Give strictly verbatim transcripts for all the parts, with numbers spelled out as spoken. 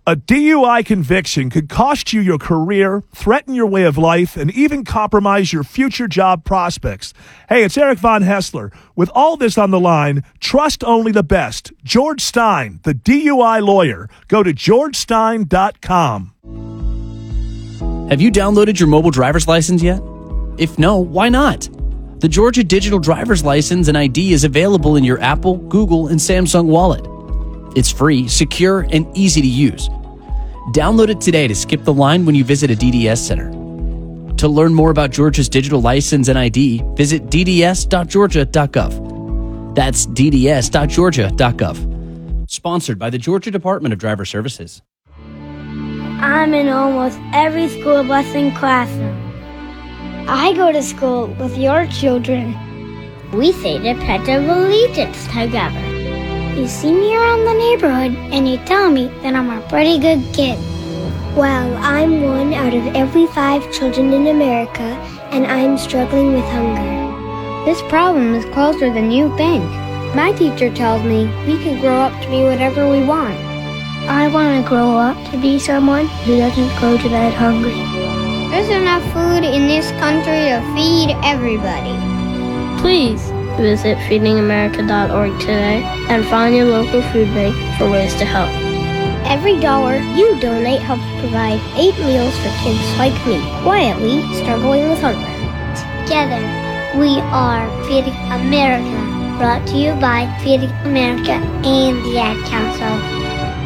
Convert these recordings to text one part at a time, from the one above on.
A D U I conviction could cost you your career, threaten your way of life, and even compromise your future job prospects. Hey, it's Eric Von Hessler. With all this on the line, trust only the best. George Stein, the D U I lawyer. Go to george stein dot com. Have you downloaded your mobile driver's license yet? If no, why not? The Georgia Digital Driver's License and I D is available in your Apple, Google, and Samsung wallet. It's free, secure, and easy to use. Download it today to skip the line when you visit a D D S center. To learn more about Georgia's digital license and I D, visit d d s dot georgia dot gov. That's d d s dot georgia dot gov. Sponsored by the Georgia Department of Driver Services. I'm in almost every school bus and classroom. I go to school with your children. We say the Pledge of Allegiance together. You see me around the neighborhood and you tell me that I'm a pretty good kid. Well, I'm one out of every five children in America, and I'm struggling with hunger. This problem is closer than you think. My teacher tells me we can grow up to be whatever we want. I want to grow up to be someone who doesn't go to bed hungry. There's enough food in this country to feed everybody. Please visit feeding america dot org today and find your local food bank for ways to help. Every dollar you donate helps provide eight meals for kids like me, quietly struggling with hunger. Together, we are Feeding America, brought to you by Feeding America and the Ad Council.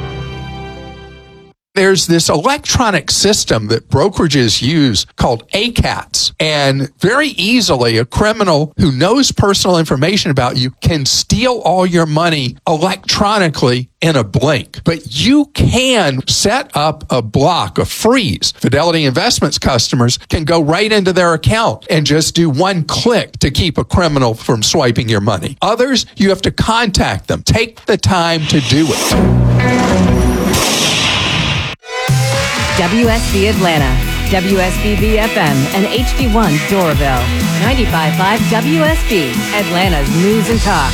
There's this electronic system that brokerages use called A CATS. And very easily, a criminal who knows personal information about you can steal all your money electronically in a blink. But you can set up a block, a freeze. Fidelity Investments customers can go right into their account and just do one click to keep a criminal from swiping your money. Others, you have to contact them. Take the time to do it. W S B Atlanta, W S B B F M, and H D one Doraville. ninety-five point five W S B, Atlanta's news and talk.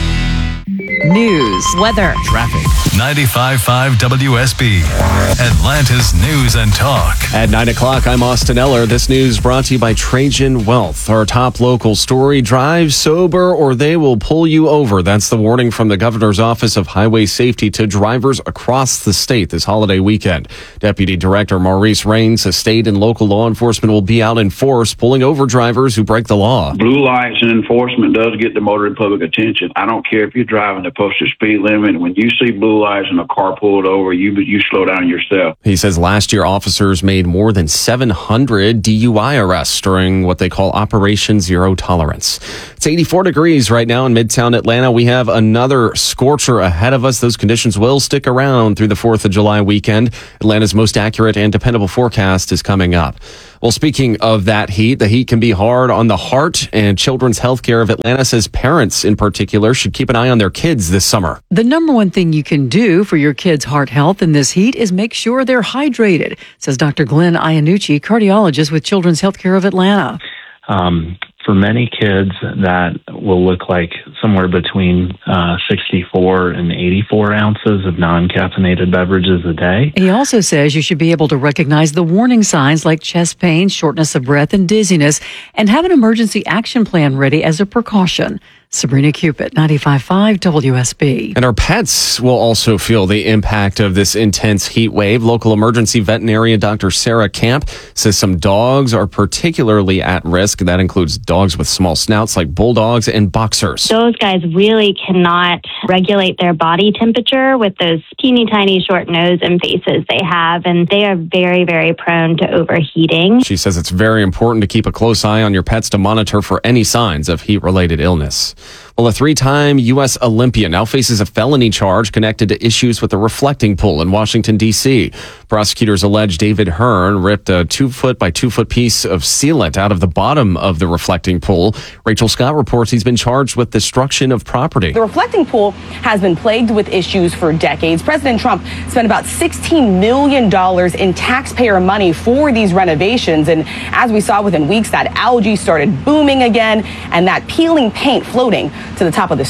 News, weather, traffic. ninety-five point five W S B, Atlanta's news and talk. At nine o'clock, I'm Austin Eller. This news brought to you by Trajan Wealth. Our top local story: drive sober or they will pull you over. That's the warning from the Governor's Office of Highway Safety to drivers across the state this holiday weekend. Deputy Director Maurice Rains says state and local law enforcement will be out in force, pulling over drivers who break the law. Blue lights and enforcement does get the motoring public attention. I don't care if you're driving the posted speed limit. When you see blue lights and a car pulled over, you you slow down yourself. He says last year officers made more than seven hundred D U I arrests during what they call Operation Zero Tolerance. It's eighty-four degrees right now in Midtown Atlanta. We have another scorcher ahead of us. Those conditions will stick around through the fourth of July weekend. Atlanta's most accurate and dependable forecast is coming up. Well, speaking of that heat, the heat can be hard on the heart, and Children's Healthcare of Atlanta says parents in particular should keep an eye on their kids this summer. The number one thing you can do for your kids' heart health in this heat is make sure they're hydrated, says Doctor Glenn Iannucci, cardiologist with Children's Healthcare of Atlanta. Um, for many kids, that will look like somewhere between uh, sixty-four and eighty-four ounces of non-caffeinated beverages a day. He also says you should be able to recognize the warning signs like chest pain, shortness of breath, and dizziness, and have an emergency action plan ready as a precaution. Sabrina Cupid, ninety-five point five W S B. And our pets will also feel the impact of this intense heat wave. Local emergency veterinarian Doctor Sarah Camp says some dogs are particularly at risk. That includes dogs with small snouts like bulldogs and boxers. Those guys really cannot regulate their body temperature with those teeny tiny short nose and faces they have, and they are very, very prone to overheating. She says it's very important to keep a close eye on your pets to monitor for any signs of heat-related illness. Well, a three-time U S Olympian now faces a felony charge connected to issues with the reflecting pool in Washington, D C Prosecutors allege David Hearn ripped a two-foot by two-foot piece of sealant out of the bottom of the reflecting pool. Rachel Scott reports he's been charged with destruction of property. The reflecting pool has been plagued with issues for decades. President Trump spent about sixteen million dollars in taxpayer money for these renovations. And as we saw within weeks, that algae started booming again and that peeling paint floating to the top of the surface.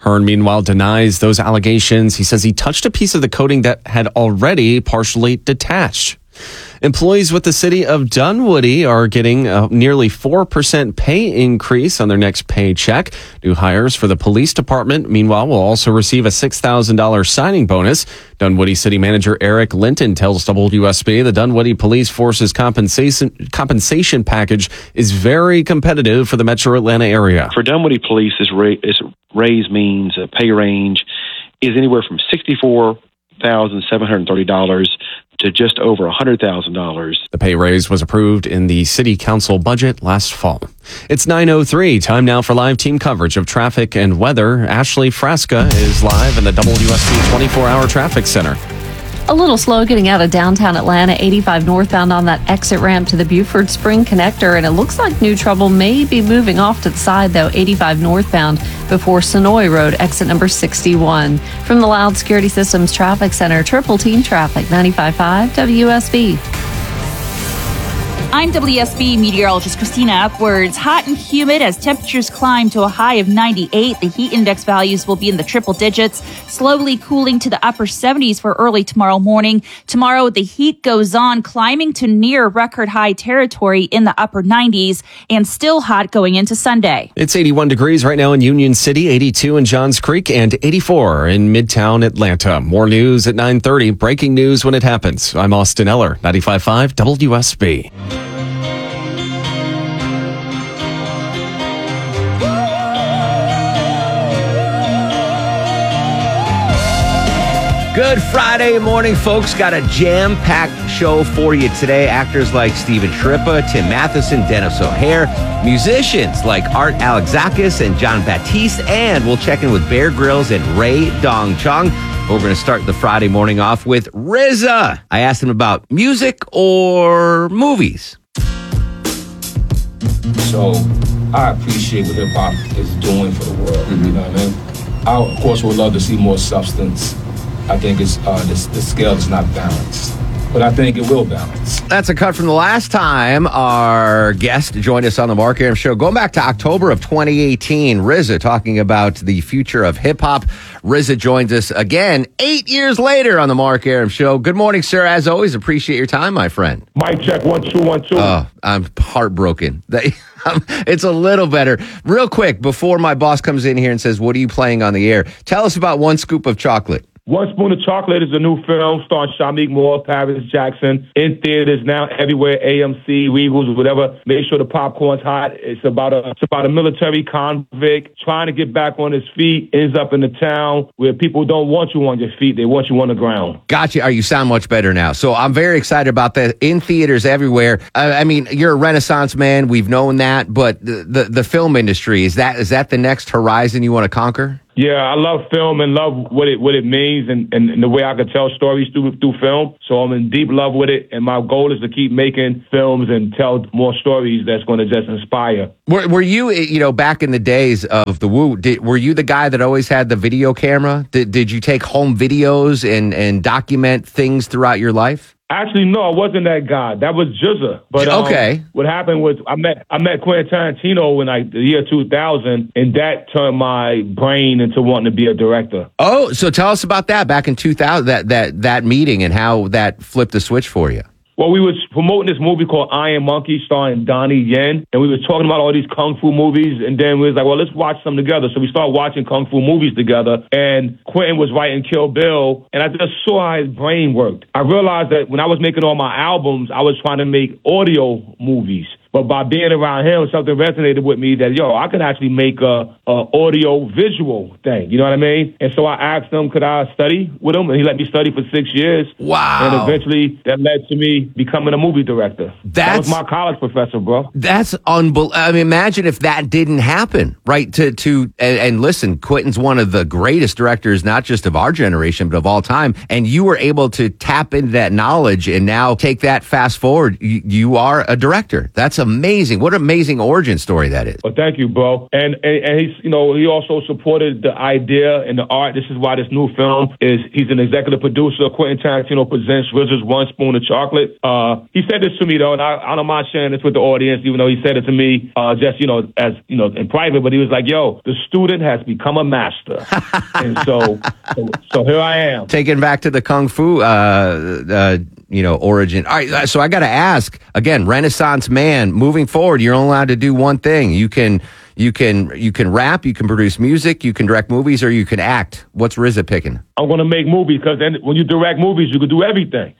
Hearn, meanwhile, denies those allegations. He says he touched a piece of the coating that had already partially detached. Employees with the city of Dunwoody are getting a nearly four percent pay increase on their next paycheck. New hires for the police department, meanwhile, will also receive a six thousand dollars signing bonus. Dunwoody City Manager Eric Linton tells W S B the Dunwoody Police Force's compensation compensation package is very competitive for the metro Atlanta area. For Dunwoody Police, this ra- this raise means a pay range is anywhere from sixty-four thousand seven hundred thirty dollars to just over one hundred thousand dollars. The pay raise was approved in the city council budget last fall. It's nine oh three. Time now for live team coverage of traffic and weather. Ashley Frasca is live in the W S B twenty-four hour traffic center. A little slow getting out of downtown Atlanta, eighty-five northbound on that exit ramp to the Buford Spring connector, and it looks like new trouble may be moving off to the side, though, eighty-five northbound before Sonoy Road, exit number sixty-one. From the Loud Security Systems Traffic Center, Triple Team Traffic, ninety-five point five W S B. I'm W S B meteorologist Christina Upwards. Hot and humid as temperatures climb to a high of ninety-eight. The heat index values will be in the triple digits, slowly cooling to the upper seventies for early tomorrow morning. Tomorrow, the heat goes on, climbing to near record high territory in the upper nineties, and still hot going into Sunday. It's eighty-one degrees right now in Union City, eighty-two in Johns Creek, and eighty-four in Midtown Atlanta. More news at nine thirty. Breaking news when it happens. I'm Austin Eller, ninety-five point five W S B. Good Friday morning, folks. Got a jam-packed show for you today. Actors like Steven Trippa, Tim Matheson, Dennis O'Hare, musicians like Art Alexakis and John Batiste, and we'll check in with Bear Grylls and Ray Dong Chong. We're going to start the Friday morning off with R Z A. I asked him about music or movies. So I appreciate what hip-hop is doing for the world, mm-hmm. you know what I mean? I, of course, would love to see more substance. I think it's uh, the, the scale is not balanced, but I think it will balance. That's a cut from the last time our guest joined us on the Mark Arum Show. Going back to October of twenty eighteen, R Z A talking about the future of hip-hop. R Z A joins us again eight years later on the Mark Arum Show. Good morning, sir. As always, appreciate your time, my friend. Mic check, one, two, one, two. Oh, I'm heartbroken. It's a little better. Real quick, before my boss comes in here and says, what are you playing on the air? Tell us about One Scoop of Chocolate. One Spoon of Chocolate is a new film starring Shamik Moore, Paris Jackson, in theaters now everywhere, A M C, Regals, whatever. Make sure the popcorn's hot. It's about a it's about a military convict trying to get back on his feet, ends up in a town where people don't want you on your feet, they want you on the ground. Gotcha. You sound much better now. So I'm very excited about that. In theaters everywhere. I, I mean, you're a Renaissance man. We've known that, but the, the, the film industry, is that is that the next horizon you want to conquer? Yeah, I love film and love what it what it means and, and, and the way I could tell stories through through film. So I'm in deep love with it, and my goal is to keep making films and tell more stories that's going to just inspire. Were, were you, you know, back in the days of the Woo, did, were you the guy that always had the video camera? Did, did you take home videos and, and document things throughout your life? Actually, no, I wasn't that guy. That was J Z A. But um, okay. What happened was I met I met Quentin Tarantino in like the year two thousand, and that turned my brain into wanting to be a director. Oh, so tell us about that back in two thousand, that that that meeting and how that flipped the switch for you. Well, we was promoting this movie called Iron Monkey starring Donnie Yen, and we was talking about all these kung fu movies, and then we was like, well, let's watch some together. So we started watching kung fu movies together, and Quentin was writing Kill Bill, and I just saw how his brain worked. I realized that when I was making all my albums, I was trying to make audio movies. But by being around him, something resonated with me that, yo, I could actually make a, a audio visual thing. You know what I mean? And so I asked him, could I study with him? And he let me study for six years. Wow. And eventually that led to me becoming a movie director. That's, that was my college professor, bro. That's unbelievable. I mean, imagine if that didn't happen, right? To, to, and, and listen, Quentin's one of the greatest directors, not just of our generation, but of all time. And you were able to tap into that knowledge and now take that fast forward. You, you are a director. That's amazing. What an amazing origin story that is. Well, thank you, bro. And, and and he's you know he also supported the idea and the art. This is why this new film is. He's an executive producer. Quentin Tarantino presents R Z A's One Spoon of Chocolate. Uh, he said this to me though, and I, I don't mind sharing this with the audience, even though he said it to me uh, just you know as you know in private. But he was like, "Yo, the student has become a master," and so, so so here I am. Taking back to the Kung Fu, uh, uh, you know, origin. All right, so I got to ask again, Renaissance man. Moving forward, you're only allowed to do one thing. You can, you can, you can rap. You can produce music. You can direct movies, or you can act. What's R Z A picking? I'm going to make movies because then when you direct movies, you can do everything.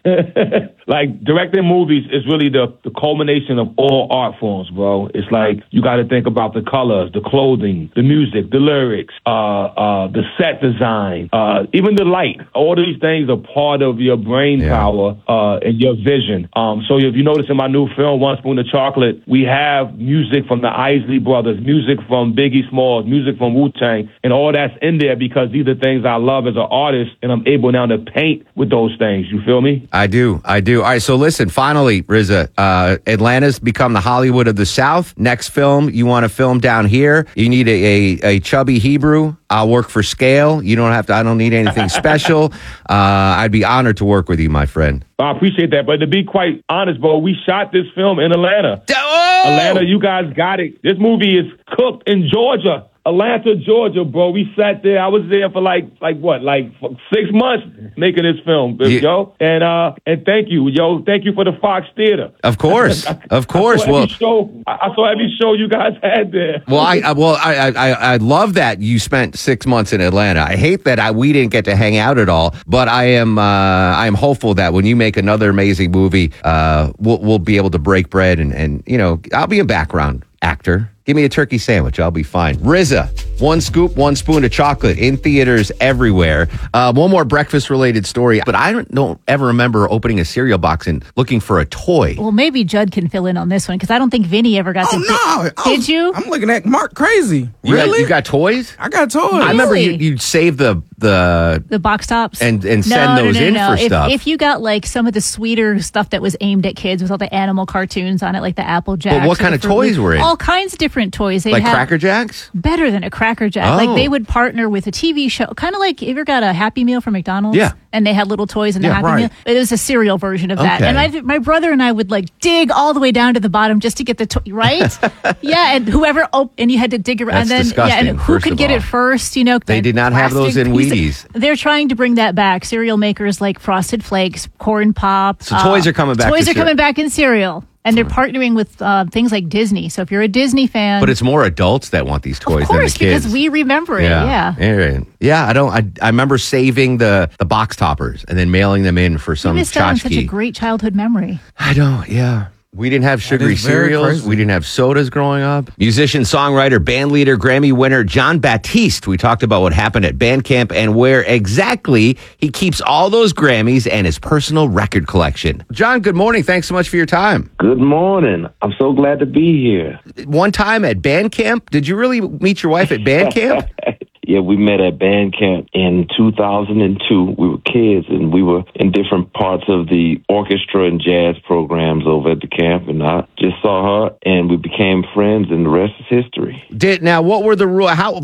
Like directing movies is really the, the culmination of all art forms, bro. It's like you got to think about the colors, the clothing, the music, the lyrics, uh, uh, the set design, uh, even the light. All these things are part of your brain yeah. power uh, and your vision. Um, so if you notice in my new film, One Spoon of Chocolate, we have music from the Isley Brothers, music from Biggie Smalls, music from Wu-Tang, and all that's in there because these are things I love as an artist, and I'm able now to paint with those things. You feel me? I do. I do. All right. So listen, finally, R Z A, uh, Atlanta's become the Hollywood of the South. Next film, you want to film down here. You need a, a, a chubby Hebrew. I'll work for scale. You don't have to, I don't need anything special. Uh, I'd be honored to work with you, my friend. I appreciate that. But to be quite honest, bro, we shot this film in Atlanta. Oh! Atlanta, you guys got it. This movie is cooked in Georgia. Atlanta, Georgia, bro. We sat there. I was there for like, like what, like six months making this film, yeah. yo. And uh, and thank you, yo. Thank you for the Fox Theater. Of course, of course. I saw well, every show, I saw every show you guys had there. Well, I, I well, I, I I love that you spent six months in Atlanta. I hate that I we didn't get to hang out at all, but I am uh, I am hopeful that when you make another amazing movie, uh, we'll we'll be able to break bread and and you know I'll be a background actor. Give me a turkey sandwich. I'll be fine. R Z A, one scoop, one spoon of chocolate in theaters everywhere. Uh, one more breakfast-related story, but I don't, don't ever remember opening a cereal box and looking for a toy. Well, maybe Judd can fill in on this one because I don't think Vinny ever got oh, to. No, Did, did you? I'm looking at Mark crazy. You really? Got, you got toys? I got toys. I remember Really? you, you'd save the the The box tops and and No, send no, those no, no, in no. for if, stuff. If you got like some of the sweeter stuff that was aimed at kids with all the animal cartoons on it, like the Apple Jacks. But what or kind the of Fruit toys Loops, were in? All kinds of different toys. They like had Cracker Jacks? better than a Cracker Jack. Oh. Like they would partner with a T V show, kind of like you ever got a Happy Meal from McDonald's? Yeah. And they had little toys in the Yeah, Happy right. Meal. It was a cereal version of that. Okay. And my, my brother and I would like dig all the way down to the bottom just to get the toy, right? Yeah, and whoever, op- and you had to dig around. That's and then, yeah, and disgusting, who first could of get all. it first, you know? They did not have those plastic in piece- Wheaties. They're trying to bring that back. Cereal makers like Frosted Flakes, Corn Pop. So toys are coming back Toys to are cere- coming back in cereal. And they're partnering with uh, things like Disney. So if you're a Disney fan. But it's more adults that want these toys Of course, than the kids. because we remember it. Yeah. Yeah. Yeah, I don't. I, I remember saving the, the box toppers and then mailing them in for You some missed out on such a tchotchke. great childhood memory. I don't. Yeah. We didn't have sugary is very cereals. crazy. We didn't have sodas growing up. Musician, songwriter, band leader, Grammy winner John Batiste. We talked about what happened at Bandcamp and where exactly he keeps all those Grammys and his personal record collection. John, good morning. Thanks so much for your time. Good morning. I'm so glad to be here. One time at Bandcamp, did you really meet your wife at Bandcamp? Yeah, we met at band camp in two thousand two. We were kids, and we were in different parts of the orchestra and jazz programs over at the camp, and I just saw her, and we became friends, and the rest is history. Did now? What were the rules? How